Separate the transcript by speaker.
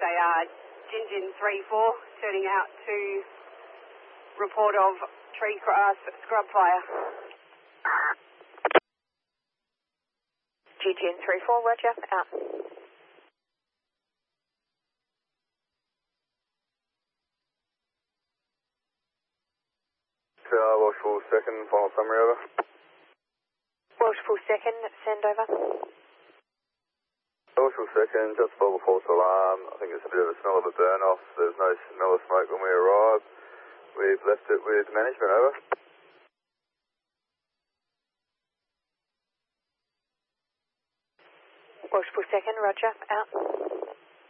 Speaker 1: They are Gingin 3-4, turning out to report of tree grass scrub fire.
Speaker 2: Gingin 3-4, roger, out.
Speaker 3: Welshpool 2nd, final summary over.
Speaker 2: Welshpool 2nd, send over.
Speaker 3: Welshpool 2nd, just above a false alarm. I think it's a bit of a smell of a burn off. There's no smell of smoke when we arrive. We've left it with management, over.
Speaker 2: Welshpool 2nd, roger, out.